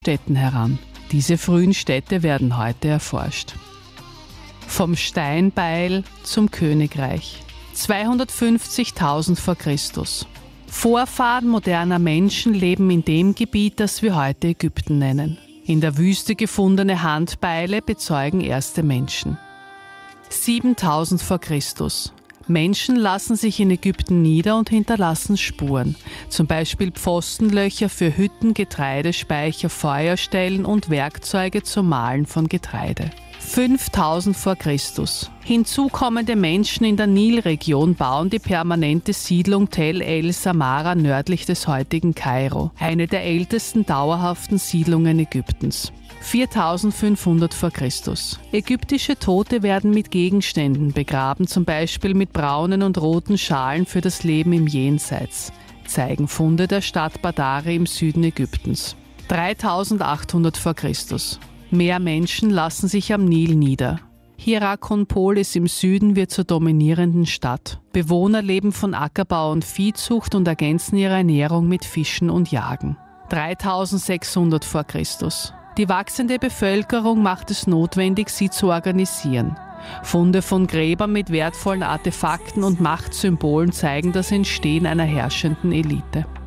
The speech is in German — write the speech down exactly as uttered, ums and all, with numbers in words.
Städten heran. Diese frühen Städte werden heute erforscht. Vom Steinbeil zum Königreich. zweihundertfünfzigtausend vor Christus. Vorfahren moderner Menschen leben in dem Gebiet, das wir heute Ägypten nennen. In der Wüste gefundene Handbeile bezeugen erste Menschen. siebentausend vor Christus. Menschen lassen sich in Ägypten nieder und hinterlassen Spuren, zum Beispiel Pfostenlöcher für Hütten, Getreidespeicher, Feuerstellen und Werkzeuge zum Mahlen von Getreide. fünftausend vor Christus. Hinzukommende Menschen in der Nilregion bauen die permanente Siedlung Tel El Samara nördlich des heutigen Kairo, eine der ältesten dauerhaften Siedlungen Ägyptens. viertausendfünfhundert vor Christus. Ägyptische Tote werden mit Gegenständen begraben, zum Beispiel mit braunen und roten Schalen für das Leben im Jenseits, zeigen Funde der Stadt Badare im Süden Ägyptens. dreitausendachthundert vor Christus. Mehr Menschen lassen sich am Nil nieder. Hierakonpolis im Süden wird zur dominierenden Stadt. Bewohner leben von Ackerbau und Viehzucht und ergänzen ihre Ernährung mit Fischen und Jagen. dreitausendsechshundert vor Christus. Die wachsende Bevölkerung macht es notwendig, sie zu organisieren. Funde von Gräbern mit wertvollen Artefakten und Machtsymbolen zeigen das Entstehen einer herrschenden Elite.